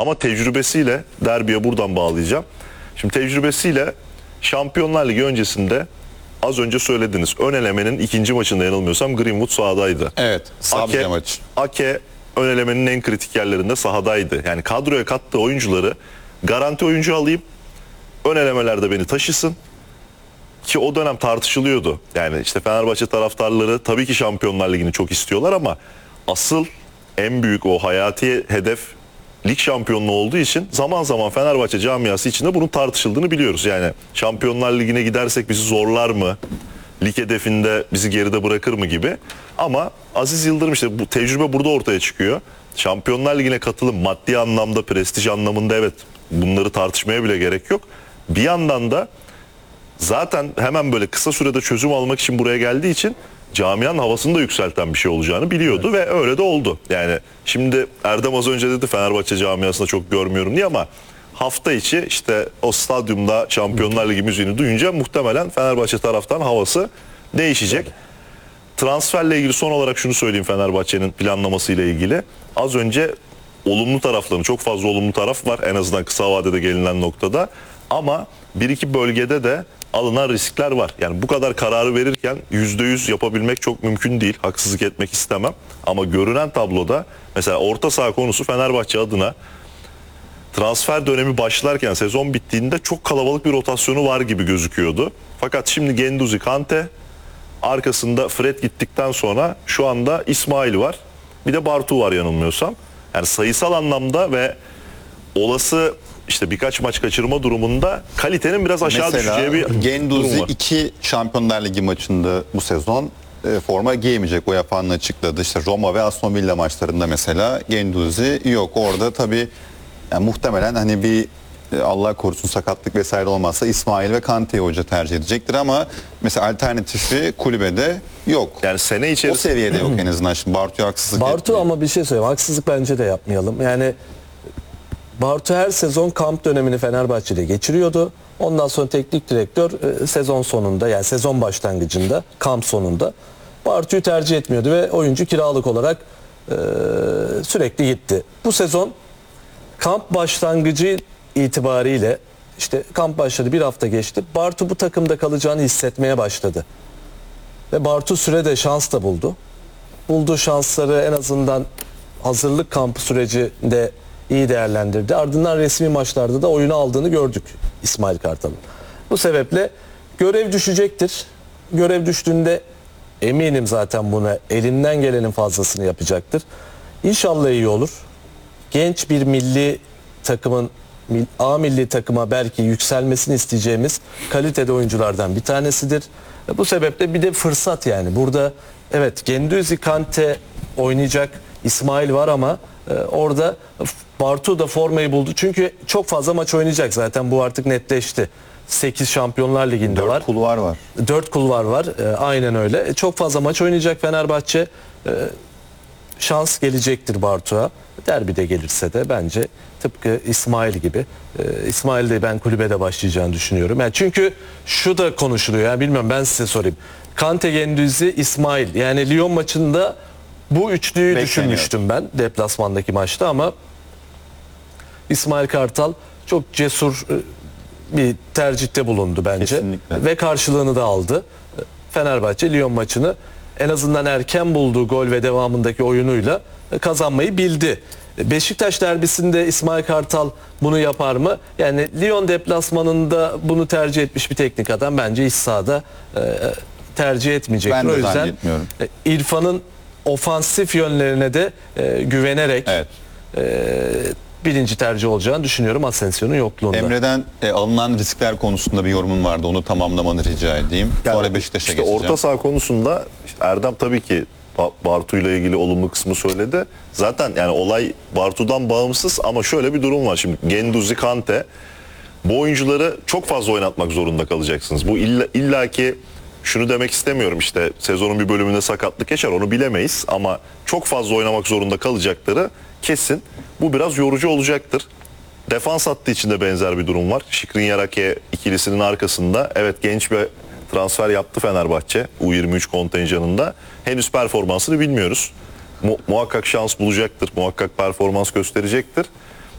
Ama tecrübesiyle derbiye buradan bağlayacağım. Şimdi tecrübesiyle Şampiyonlar Ligi öncesinde az önce söylediniz. Ön elemenin ikinci maçında yanılmıyorsam Greenwood sahadaydı. Evet. Sabzia maçı. Ake ön elemenin en kritik yerlerinde sahadaydı. Yani kadroya kattığı oyuncuları garanti oyuncu alayım. Ön elemelerde beni taşısın. Ki o dönem tartışılıyordu. Yani işte Fenerbahçe taraftarları tabii ki Şampiyonlar Ligi'ni çok istiyorlar ama asıl en büyük o hayati hedef lig şampiyonluğu olduğu için zaman zaman Fenerbahçe camiası içinde bunun tartışıldığını biliyoruz. Yani Şampiyonlar Ligi'ne gidersek bizi zorlar mı? Lig hedefinde bizi geride bırakır mı gibi. Ama Aziz Yıldırım işte bu tecrübe burada ortaya çıkıyor. Şampiyonlar Ligi'ne katılım maddi anlamda, prestij anlamında evet bunları tartışmaya bile gerek yok. Bir yandan da zaten hemen böyle kısa sürede çözüm almak için buraya geldiği için camianın havasını da yükselten bir şey olacağını biliyordu ve öyle de oldu. Yani şimdi Erdem az önce dedi Fenerbahçe camiasında çok görmüyorum diye ama hafta içi işte o stadyumda Şampiyonlar Ligi müziğini duyunca muhtemelen Fenerbahçe taraftan havası değişecek. Transferle ilgili son olarak şunu söyleyeyim Fenerbahçe'nin planlamasıyla ilgili. Az önce olumlu taraflarını, çok fazla olumlu taraf var en azından kısa vadede gelinen noktada. Ama bir iki bölgede de alınan riskler var. Yani bu kadar kararı verirken %100 yapabilmek çok mümkün değil. Haksızlık etmek istemem. Ama görünen tabloda mesela orta saha konusu Fenerbahçe adına transfer dönemi başlarken sezon bittiğinde çok kalabalık bir rotasyonu var gibi gözüküyordu. Fakat şimdi Guendouzi, Kante, arkasında Fred gittikten sonra şu anda İsmail var. Bir de Bartu var yanılmıyorsam. Yani sayısal anlamda ve olası işte birkaç maç kaçırma durumunda kalitenin biraz aşağı düşeceği bir durum var. Guendouzi 2 Şampiyonlar Ligi maçında bu sezon forma giyemeyecek. UEFA'nın açıkladı. İşte Roma ve Aston Villa maçlarında mesela Guendouzi yok. Orada tabii yani muhtemelen hani bir Allah korusun sakatlık vesaire olmazsa İsmail ve Kante'yi hoca tercih edecektir ama mesela alternatifi kulübede yok. Yani sene içerisinde o seviyede yok en azından. Şimdi Bartu'ya haksızlık Bartu ama bir şey söyleyeyim. Haksızlık bence de yapmayalım. Yani Bartu her sezon kamp dönemini Fenerbahçe'de geçiriyordu. Ondan sonra teknik direktör sezon sonunda yani sezon başlangıcında kamp sonunda Bartu'yu tercih etmiyordu ve oyuncu kiralık olarak sürekli gitti. Bu sezon kamp başlangıcı itibariyle işte kamp başladı, bir hafta geçti. Bartu bu takımda kalacağını hissetmeye başladı. Ve Bartu sürede şans da buldu. Bulduğu şansları en azından hazırlık kampı sürecinde iyi değerlendirdi. Ardından resmi maçlarda da oyunu aldığını gördük İsmail Kartal'ın. Bu sebeple görev düşecektir. Görev düştüğünde eminim zaten buna elinden gelenin fazlasını yapacaktır. İnşallah iyi olur. Genç bir milli takımın A milli takıma belki yükselmesini isteyeceğimiz kalitede oyunculardan bir tanesidir. Bu sebeple bir de fırsat yani. Burada evet Guendouzi, Kante oynayacak, İsmail var ama orada Bartu da formayı buldu. Çünkü çok fazla maç oynayacak zaten bu artık netleşti. 8 Şampiyonlar Ligi'nde 4 var. 4 kulvar var. 4 kulvar var. Aynen öyle. Çok fazla maç oynayacak Fenerbahçe. Şans gelecektir Bartu'ya. Derbide gelirse de bence tıpkı İsmail gibi. İsmail de ben kulübede başlayacağını düşünüyorum. Yani çünkü şu da konuşuluyor. Yani bilmiyorum ben size sorayım. Kante, Guendouzi, İsmail. Yani Lyon maçında bu üçlüyü düşünmüştüm ben deplasmandaki maçta ama İsmail Kartal çok cesur bir tercihte bulundu bence. Kesinlikle. Ve karşılığını da aldı. Fenerbahçe Lyon maçını en azından erken bulduğu gol ve devamındaki oyunuyla kazanmayı bildi. Beşiktaş derbisinde İsmail Kartal bunu yapar mı? Yani Lyon deplasmanında bunu tercih etmiş bir teknik adam bence iç sahada tercih etmeyecektir. Ben de o yüzden zannetmiyorum. İrfan'ın ofansif yönlerine de güvenerek birinci tercih olacağını düşünüyorum Asensio'nun yokluğunda. Emre'den alınan riskler konusunda bir yorumun vardı. Onu tamamlamanı rica edeyim. Sonra Beşiktaş'a işte geçeceğim. orta saha konusunda işte Erdem tabii ki Bartu ile ilgili olumlu kısmı söyledi. Zaten yani olay Bartu'dan bağımsız ama şöyle bir durum var. Şimdi Guendouzi, Kante bu oyuncuları çok fazla oynatmak zorunda kalacaksınız. Bu illaki şunu demek istemiyorum işte sezonun bir bölümünde sakatlık yaşar onu bilemeyiz ama çok fazla oynamak zorunda kalacakları kesin. Bu biraz yorucu olacaktır. Defans hattı içinde benzer bir durum var. Skriniar-Ake ikilisinin arkasında evet genç bir transfer yaptı Fenerbahçe U23 kontenjanında. Henüz performansını bilmiyoruz. Muhakkak şans bulacaktır. Muhakkak performans gösterecektir.